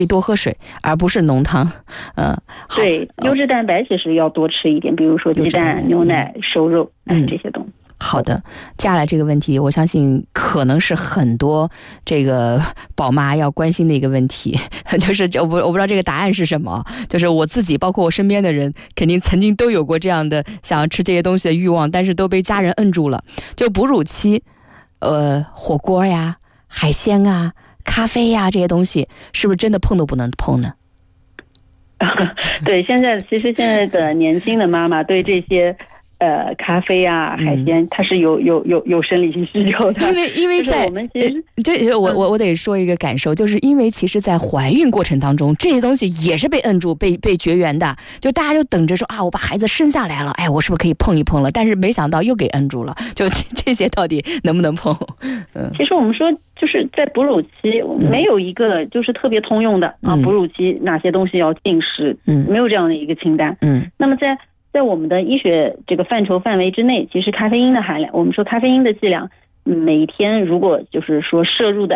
多喝水，而不是浓汤。 对，优质蛋白其实要多吃一点，比如说鸡蛋、牛奶、瘦肉，这些东西。 好的，接下来这个问题，我相信可能是很多这个宝妈要关心的一个问题，就是我不知道这个答案是什么，就是我自己，包括我身边的人，肯定曾经都有过这样的想要吃这些东西的欲望，但是都被家人摁住了。就哺乳期，火锅呀、海鲜啊、咖啡呀这些东西，是不是真的碰都不能碰呢？ 对，其实现在的年轻的妈妈对这些咖啡啊、海鲜，它是有生理性需求的。 因为在我们其实我得说一个感受，就是因为其实在怀孕过程当中，这些东西也是被摁住、被绝缘的，就大家就等着说啊，我把孩子生下来了，哎，我是不是可以碰一碰了？但是没想到又给摁住了，就这些到底能不能碰？ 其实我们说就是在哺乳期，没有一个就是特别通用的哺乳期哪些东西要禁食，没有这样的一个清单。那么在我们的医学这个范畴范围之内，其实咖啡因的含量，我们说咖啡因的剂量，每一天如果就是说摄入的